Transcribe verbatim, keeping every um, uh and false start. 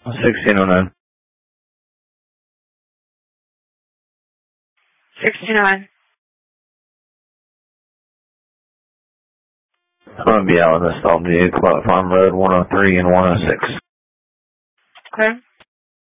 sixteen oh nine. sixty-nine. I'm going to be out on this all day. Clark Farm Road, one oh three and one oh six. Okay.